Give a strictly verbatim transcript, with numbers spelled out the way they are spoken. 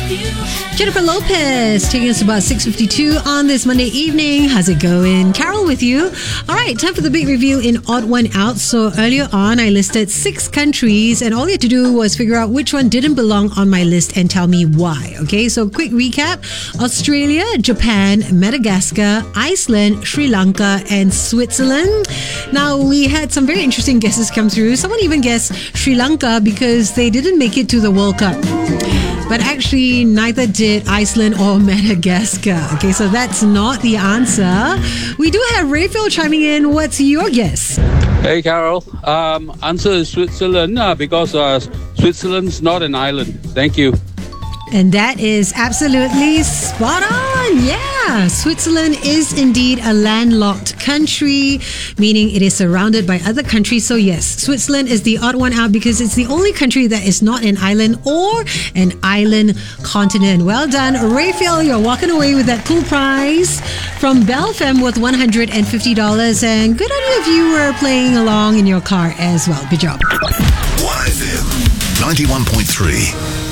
Jennifer Lopez taking us about six fifty-two on this Monday evening. How's it going? Carol with you. All right, time for the big review in Odd One Out. So earlier on, I listed six countries and all you had to do was figure out which one didn't belong on my list and tell me why. Okay, so quick recap. Australia, Japan, Madagascar, Iceland, Sri Lanka, and Switzerland. Now, we had some very interesting guesses come through. Someone even guessed Sri Lanka because they didn't make it to the World Cup. But actually, neither did Iceland or Madagascar. Okay, so that's not the answer. We do have Raphael chiming in. What's your guess? Hey, Carol. Um, answer is Switzerland uh, because uh, Switzerland's not an island. Thank you. And that is absolutely spot on. Yeah, Switzerland is indeed a landlocked country, meaning it is surrounded by other countries. So yes, Switzerland is the odd one out because it's the only country that is not an island or an island continent. Well done, Raphael. You're walking away with that cool prize from Bell F M worth one hundred fifty dollars. And good on you if you were playing along in your car as well. Good job. one F M ninety-one point three.